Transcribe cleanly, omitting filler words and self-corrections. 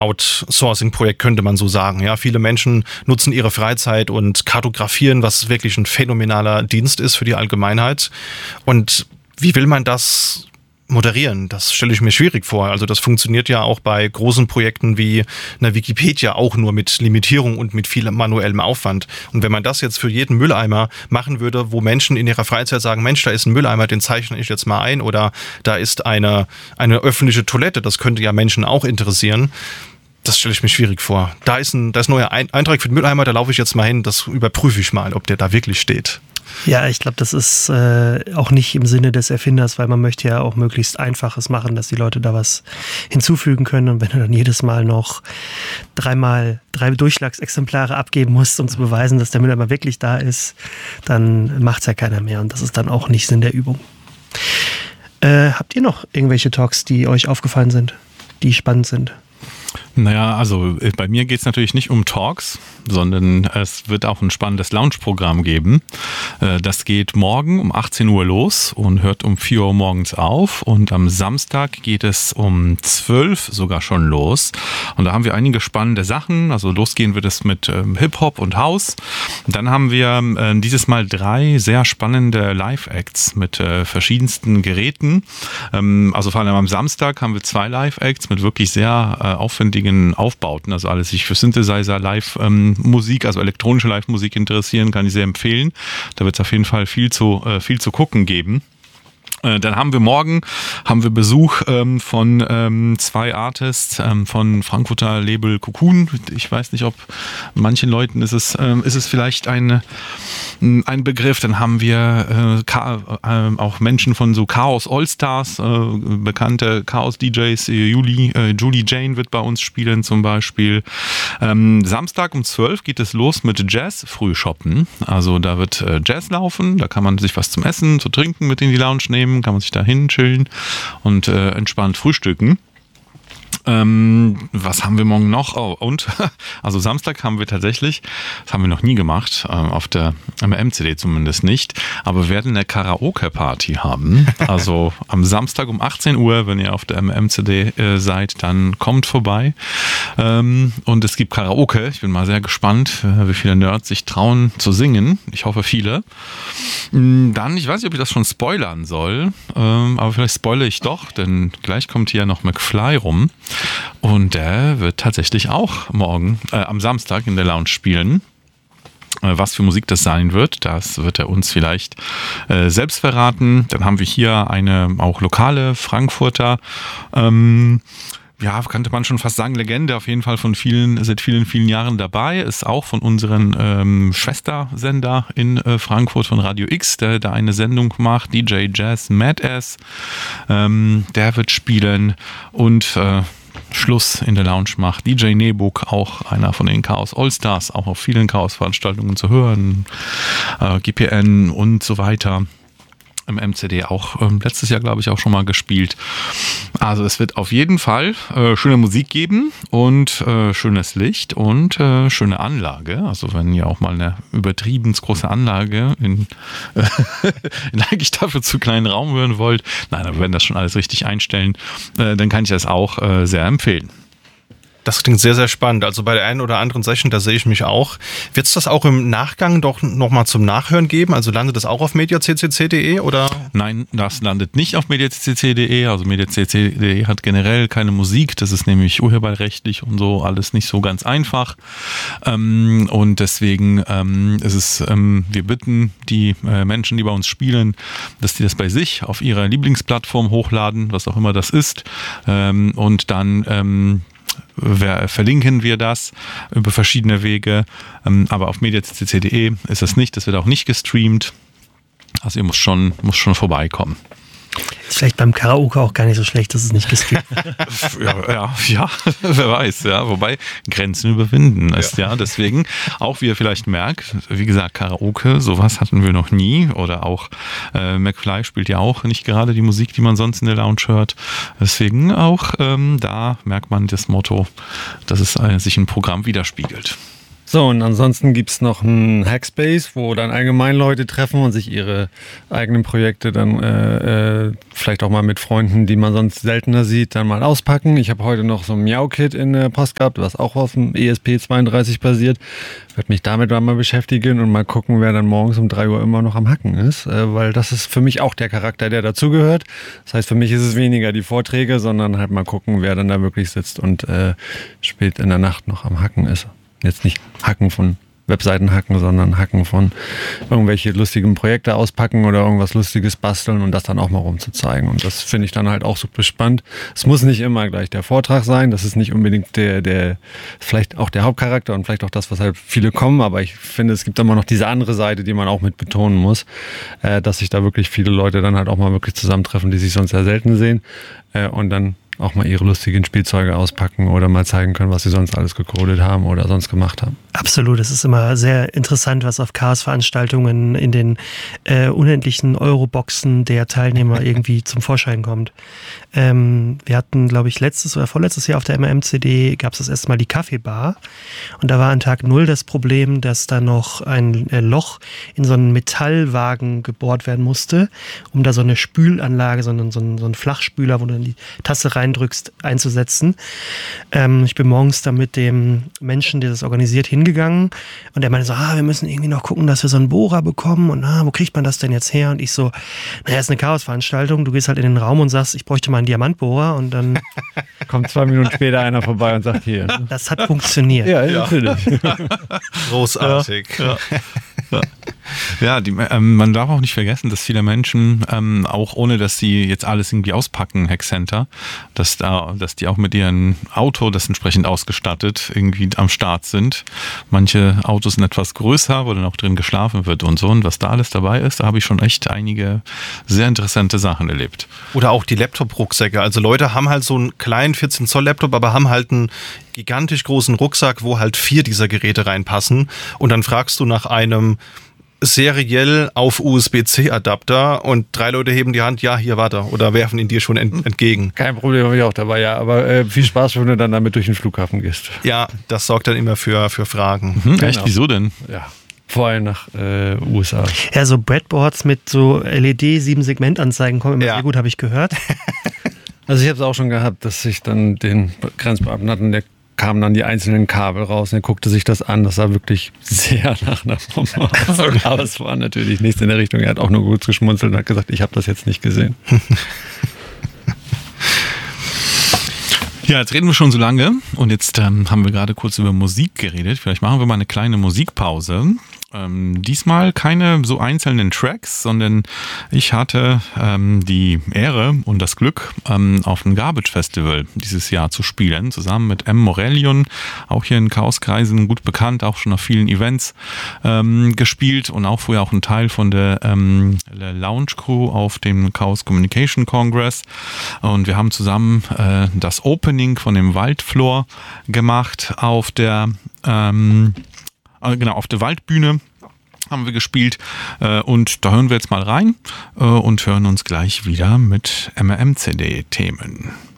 Outsourcing-Projekt, könnte man so sagen. Ja, viele Menschen nutzen ihre Freizeit und kartografieren, was wirklich ein phänomenaler Dienst ist für die Allgemeinheit. Und wie will man das moderieren? Das stelle ich mir schwierig vor. Also das funktioniert ja auch bei großen Projekten wie einer Wikipedia auch nur mit Limitierung und mit viel manuellem Aufwand. Und wenn man das jetzt für jeden Mülleimer machen würde, wo Menschen in ihrer Freizeit sagen, Mensch, da ist ein Mülleimer, den zeichne ich jetzt mal ein, oder da ist eine öffentliche Toilette, das könnte ja Menschen auch interessieren. Das stelle ich mir schwierig vor. Da ist ein neuer Eintrag für den Mülleimer, da laufe ich jetzt mal hin, das überprüfe ich mal, ob der da wirklich steht. Ja, ich glaube, das ist auch nicht im Sinne des Erfinders, weil man möchte ja auch möglichst Einfaches machen, dass die Leute da was hinzufügen können. Und wenn du dann jedes Mal noch 3 Durchschlagsexemplare abgeben musst, um zu beweisen, dass der Mülleimer wirklich da ist, dann macht es ja keiner mehr. Und das ist dann auch nicht Sinn der Übung. Habt ihr noch irgendwelche Talks, die euch aufgefallen sind, die spannend sind? Naja, also bei mir geht es natürlich nicht um Talks, sondern es wird auch ein spannendes Lounge-Programm geben. Das geht morgen um 18 Uhr los und hört um 4 Uhr morgens auf. Und am Samstag geht es um 12 sogar schon los. Und da haben wir einige spannende Sachen. Also losgehen wird es mit Hip-Hop und House. Dann haben wir dieses Mal 3 sehr spannende Live-Acts mit verschiedensten Geräten. Also vor allem am Samstag haben wir 2 Live-Acts mit wirklich sehr aufwendigen Aufbauten, also alles sich für Synthesizer, Live-Musik, also elektronische Live-Musik interessieren, kann ich sehr empfehlen. Da wird es auf jeden Fall viel zu gucken geben. Dann haben wir morgen Besuch von 2 Artists von Frankfurter Label Cocoon. Ich weiß nicht, ob manchen Leuten ist es vielleicht ein Begriff. Dann haben wir auch Menschen von so Chaos All-Stars, bekannte Chaos-DJs. Julie Jane wird bei uns spielen zum Beispiel. Samstag um 12 geht es los mit Jazz-Frühshoppen. Also da wird Jazz laufen, da kann man sich was zum Essen, zu trinken mit in die Lounge nehmen, kann man sich da hin chillen und entspannt frühstücken. Was haben wir morgen noch? Oh, und also Samstag haben wir tatsächlich, das haben wir noch nie gemacht, auf der MCD zumindest nicht, aber wir werden eine Karaoke-Party haben. Also am Samstag um 18 Uhr, wenn ihr auf der MCD seid, dann kommt vorbei. Und es gibt Karaoke. Ich bin mal sehr gespannt, wie viele Nerds sich trauen zu singen. Ich hoffe viele. Dann, ich weiß nicht, ob ich das schon spoilern soll, aber vielleicht spoilere ich doch, denn gleich kommt hier noch McFly rum. Und der wird tatsächlich auch morgen, am Samstag in der Lounge spielen. Was für Musik das sein wird, das wird er uns vielleicht selbst verraten. Dann haben wir hier eine auch lokale Frankfurter, ja, könnte man schon fast sagen, Legende, auf jeden Fall seit vielen Jahren dabei, ist auch von unseren Schwestersender in Frankfurt, von Radio X, der da eine Sendung macht, DJ Jazz Mad Ass, der wird spielen und Schluss in der Lounge macht DJ Nebuk, auch einer von den Chaos All-Stars, auch auf vielen Chaos-Veranstaltungen zu hören, GPN und so weiter. Im MCD auch letztes Jahr, glaube ich, auch schon mal gespielt. Also es wird auf jeden Fall schöne Musik geben und schönes Licht und schöne Anlage. Also wenn ihr auch mal eine übertrieben große Anlage in eigentlich dafür zu kleinen Raum hören wollt, nein, aber wenn das schon alles richtig einstellen, dann kann ich das auch sehr empfehlen. Das klingt sehr, sehr spannend. Also bei der einen oder anderen Session, da sehe ich mich auch. Wird es das auch im Nachgang doch nochmal zum Nachhören geben? Also landet das auch auf mediaccc.de oder? Nein, das landet nicht auf mediaccc.de. Also mediaccc.de hat generell keine Musik. Das ist nämlich urheberrechtlich und so alles nicht so ganz einfach. Und deswegen ist es, wir bitten die Menschen, die bei uns spielen, dass die das bei sich auf ihrer Lieblingsplattform hochladen, was auch immer das ist. Und dann verlinken wir das über verschiedene Wege, aber auf mediaccc.de ist das nicht, das wird auch nicht gestreamt, also ihr muss schon vorbeikommen. Ist vielleicht beim Karaoke auch gar nicht so schlecht, dass es nicht gestreamt ja, wer weiß, ja, wobei Grenzen überwinden ist, ja, deswegen, auch wie ihr vielleicht merkt, wie gesagt, Karaoke, sowas hatten wir noch nie, oder auch McFly spielt ja auch nicht gerade die Musik, die man sonst in der Lounge hört, deswegen auch da merkt man das Motto, dass es sich im Programm widerspiegelt. So, und ansonsten gibt es noch einen Hackspace, wo dann allgemein Leute treffen und sich ihre eigenen Projekte dann vielleicht auch mal mit Freunden, die man sonst seltener sieht, dann mal auspacken. Ich habe heute noch so ein Miau-Kit in der Post gehabt, was auch auf dem ESP32 basiert. Werde mich damit mal beschäftigen und mal gucken, wer dann morgens um 3 Uhr immer noch am Hacken ist, weil das ist für mich auch der Charakter, der dazugehört. Das heißt, für mich ist es weniger die Vorträge, sondern halt mal gucken, wer dann da wirklich sitzt und spät in der Nacht noch am Hacken ist. Jetzt nicht Hacken von Webseiten hacken, sondern Hacken von irgendwelche lustigen Projekte auspacken oder irgendwas Lustiges basteln und das dann auch mal rumzuzeigen. Und das finde ich dann halt auch super spannend. Es muss nicht immer gleich der Vortrag sein, das ist nicht unbedingt der vielleicht auch der Hauptcharakter und vielleicht auch das, weshalb viele kommen, aber ich finde, es gibt immer noch diese andere Seite, die man auch mit betonen muss, dass sich da wirklich viele Leute dann halt auch mal wirklich zusammentreffen, die sich sonst sehr selten sehen und dann auch mal ihre lustigen Spielzeuge auspacken oder mal zeigen können, was sie sonst alles gecodet haben oder sonst gemacht haben. Absolut, es ist immer sehr interessant, was auf Chaos-Veranstaltungen in den unendlichen Euroboxen der Teilnehmer irgendwie zum Vorschein kommt. Wir hatten, glaube ich, letztes oder vorletztes Jahr auf der MRM-CD gab es das erste Mal die Kaffeebar und da war an Tag 0 das Problem, dass da noch ein Loch in so einen Metallwagen gebohrt werden musste, um da so eine Spülanlage, so einen Flachspüler, wo du dann die Tasse reindrückst, einzusetzen. Ich bin morgens da mit dem Menschen, der das organisiert, hingegangen und er meinte so, wir müssen irgendwie noch gucken, dass wir so einen Bohrer bekommen und wo kriegt man das denn jetzt her? Und ich so, naja, ist eine Chaos-Veranstaltung, du gehst halt in den Raum und sagst, ich bräuchte mal einen Diamantbohrer und dann kommt 2 Minuten später einer vorbei und sagt, hier. Das hat funktioniert. Ja, natürlich. Großartig. Ja, man darf auch nicht vergessen, dass viele Menschen, auch ohne dass sie jetzt alles irgendwie auspacken, Hackcenter, dass die auch mit ihrem Auto, das entsprechend ausgestattet, irgendwie am Start sind. Manche Autos sind etwas größer, wo dann auch drin geschlafen wird und so. Und was da alles dabei ist, da habe ich schon echt einige sehr interessante Sachen erlebt. Oder auch die Laptop-Rucksäcke. Also Leute haben halt so einen kleinen 14-Zoll-Laptop, aber haben halt einen gigantisch großen Rucksack, wo halt 4 dieser Geräte reinpassen. Und dann fragst du nach einem seriell auf USB-C-Adapter und 3 Leute heben die Hand, ja, hier, warte, oder werfen ihn dir schon entgegen. Kein Problem, habe ich auch dabei, ja, aber viel Spaß, wenn du dann damit durch den Flughafen gehst. Ja, das sorgt dann immer für Fragen. Echt, genau. Wieso denn? Ja, vor allem nach USA. Ja, so Breadboards mit so LED-7-Segment-Anzeigen kommen immer sehr gut, habe ich gehört. Also ich habe es auch schon gehabt, dass ich dann den Grenzbeamten hatten, der kamen dann die einzelnen Kabel raus und er guckte sich das an. Das sah wirklich sehr nach einer Bombe aus. Aber es war natürlich nichts in der Richtung. Er hat auch nur gut geschmunzelt und hat gesagt, ich habe das jetzt nicht gesehen. Ja, jetzt reden wir schon so lange und jetzt haben wir gerade kurz über Musik geredet. Vielleicht machen wir mal eine kleine Musikpause. Diesmal keine so einzelnen Tracks, sondern ich hatte die Ehre und das Glück, auf dem Garbage Festival dieses Jahr zu spielen, zusammen mit M. Morellion, auch hier in Chaoskreisen gut bekannt, auch schon auf vielen Events gespielt und auch vorher auch ein Teil von der Lounge Crew auf dem Chaos Communication Congress. Und wir haben zusammen das Opening von dem Waldfloor gemacht auf der auf der Waldbühne haben wir gespielt und da hören wir jetzt mal rein und hören uns gleich wieder mit MRM-CD-Themen.